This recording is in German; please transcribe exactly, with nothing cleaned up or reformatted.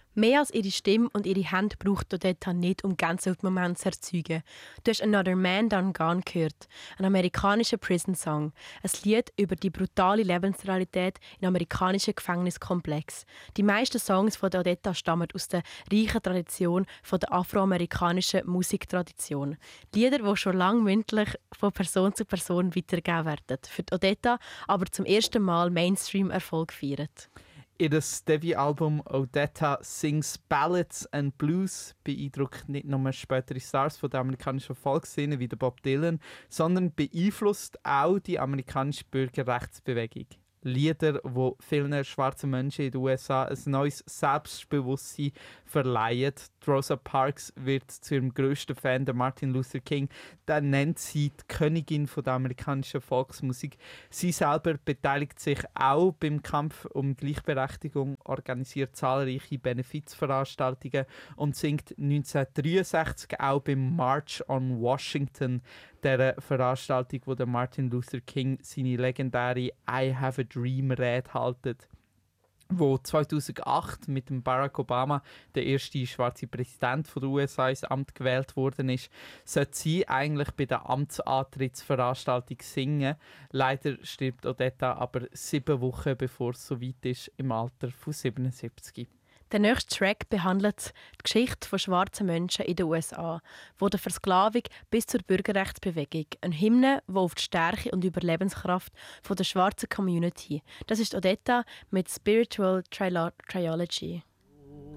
Mehr als ihre Stimme und ihre Hände braucht Odetta nicht, um Gänsehautmomente zu erzeugen. Du hast «Another Man Done Gone» gehört, ein amerikanischer Prison-Song. Ein Lied über die brutale Lebensrealität in amerikanischen Gefängniskomplexen. Die meisten Songs von der Odetta stammen aus der reichen Tradition von der afroamerikanischen Musiktradition. Lieder, die schon lange mündlich von Person zu Person weitergegeben werden. Für die Odetta aber zum ersten Mal Mainstream-Erfolg feiern. Ihr Debütalbum «Odetta Sings Ballads and Blues» beeindruckt nicht nur spätere Stars von der amerikanischen Volksszene wie der Bob Dylan, sondern beeinflusst auch die amerikanische Bürgerrechtsbewegung. Lieder, die vielen schwarzen Menschen in den U S A ein neues Selbstbewusstsein verleihen. Rosa Parks wird zu ihrem grössten Fan, der Martin Luther King. Der nennt sie die Königin von der amerikanischen Volksmusik. Sie selber beteiligt sich auch beim Kampf um Gleichberechtigung, organisiert zahlreiche Benefizveranstaltungen und singt neunzehnhundertdreiundsechzig auch beim March on Washington, der Veranstaltung, wo der Martin Luther King seine legendäre «I have a Dream» Rede haltet, wo zweitausendacht mit dem Barack Obama, der erste schwarze Präsident der U S A, ins Amt gewählt worden ist, sollte sie eigentlich bei der Amtsantrittsveranstaltung singen. Leider stirbt Odetta aber sieben Wochen bevor es soweit ist, im Alter von siebenundsiebzig. Der nächste Track behandelt die Geschichte von schwarzen Menschen in den U S A, von der Versklavung bis zur Bürgerrechtsbewegung. Ein Hymne, der auf die Stärke und Überlebenskraft von der schwarzen Community. Das ist Odetta mit Spiritual Trilogy.